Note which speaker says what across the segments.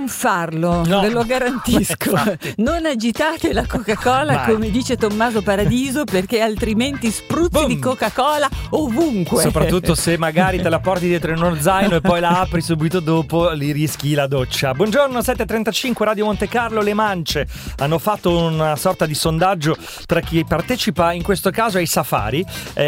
Speaker 1: farlo,
Speaker 2: No.
Speaker 1: ve lo garantisco. Non agitate la Coca-Cola
Speaker 2: Mai.
Speaker 1: come dice Tommaso Paradiso, perché altrimenti spruzzi
Speaker 2: Boom.
Speaker 1: di Coca-Cola ovunque.
Speaker 2: Soprattutto se magari te la porti dietro in uno zaino e poi la apri subito dopo, li rischi la doccia. Buongiorno, 7.35 Radio Monte Carlo. Le Mance hanno fatto una sorta di sondaggio tra chi partecipa, in questo caso ai safari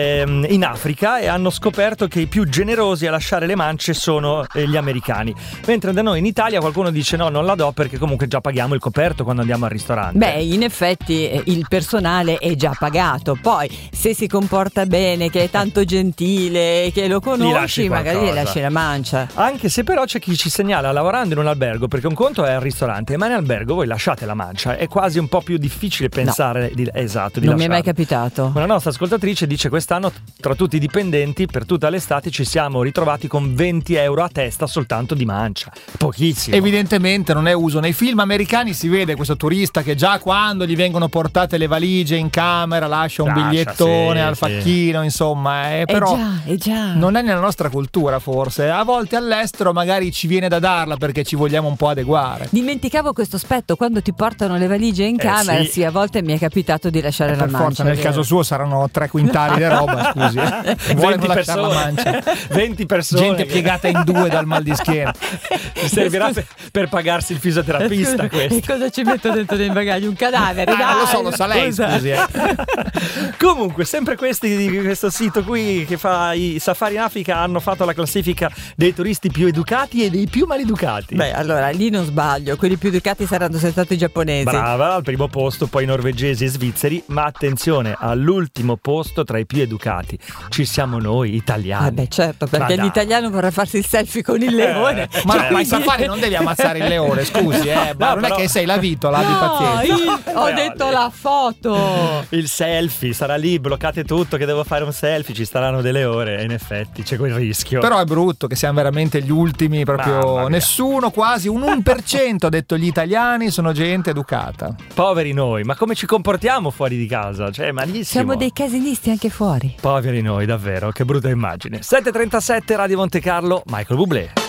Speaker 2: in Africa, e hanno scoperto che i più generosi a lasciare le mance sono gli americani, mentre da noi in Italia qualcuno dice no, non la do perché comunque già paghiamo il coperto quando andiamo al ristorante.
Speaker 1: Beh, in effetti il personale è già pagato, poi se si comporta bene, che è tanto gentile, che lo
Speaker 2: lasci
Speaker 1: conosci, magari gli
Speaker 2: qualcosa.
Speaker 1: lasci la mancia.
Speaker 2: Anche se però c'è chi ci segnala lavorando in un albergo, perché un conto è al ristorante, ma in albergo voi lasciate la mancia, è quasi un po' più difficile pensare di
Speaker 1: Non mi è
Speaker 2: lasciarla.
Speaker 1: mai capitato.
Speaker 2: Una nostra ascoltatrice dice: quest'anno tra tutti i dipendenti per tutta l'estate ci siamo ritrovati con 20 euro a testa soltanto di mancia, pochissimo.
Speaker 3: Evidentemente non è uso. Nei film americani si vede questo turista che già quando gli vengono portate le valigie in camera lascia un bigliettone
Speaker 2: sì,
Speaker 3: al facchino, insomma, però
Speaker 1: È già.
Speaker 3: non è nella nostra cultura forse. A volte all'estero magari ci viene da darla perché ci vogliamo un po' adeguare.
Speaker 1: Dimenticavo questo aspetto, quando ti portano le valigie in camera,
Speaker 2: sì.
Speaker 1: sì, a volte mi è capitato di lasciare la
Speaker 3: Per
Speaker 1: mancia.
Speaker 3: forza, nel
Speaker 1: vero?
Speaker 3: caso suo saranno 3 quintali di roba, scusi. Vuole
Speaker 2: 20
Speaker 3: non lasciare la
Speaker 2: persone.
Speaker 3: mancia.
Speaker 2: 20 persone
Speaker 3: Gente piegata in due dal mal di schiena.
Speaker 2: Mi servirà per pagarsi il fisioterapista questo.
Speaker 1: E cosa ci metto dentro nel bagaglio? Un cadavere? Dai,
Speaker 3: lo sa lei,
Speaker 1: scusa.
Speaker 3: scusi.
Speaker 2: Comunque, sempre questi di questo sito qui che fa i safari in Africa hanno fatto la classifica dei turisti più educati e dei più maleducati.
Speaker 1: Beh, allora lì non sbaglio, quelli più educati saranno senz'altro i giapponesi.
Speaker 2: Brava, al primo posto poi norvegesi e svizzeri, ma attenzione, all'ultimo posto tra i più educati ci siamo noi italiani.
Speaker 1: Ah beh, certo, perché
Speaker 2: Ma
Speaker 1: l'italiano vorrà farsi il selfie con il leone.
Speaker 3: Ma i safari non devi ammazzare il leone, scusi, ma non
Speaker 2: però-
Speaker 3: è che sei la vitola, abbi pazienza.
Speaker 1: Ho detto la foto.
Speaker 2: Il selfie sarà lì, bloccate tutto che devo fare un selfie, ci staranno delle ore e in effetti c'è quel rischio.
Speaker 3: Però è brutto che siamo veramente gli ultimi,
Speaker 2: Mamma
Speaker 3: proprio
Speaker 2: mia.
Speaker 3: nessuno, quasi un 1% ha detto gli italiani sono gente educata.
Speaker 2: Poveri noi, ma come ci comportiamo fuori di casa? Cioè, malissimo.
Speaker 1: Siamo dei casinisti anche fuori.
Speaker 2: Poveri noi, davvero, che brutta immagine. 7.37 Radio Monte Carlo, Michael Bublé.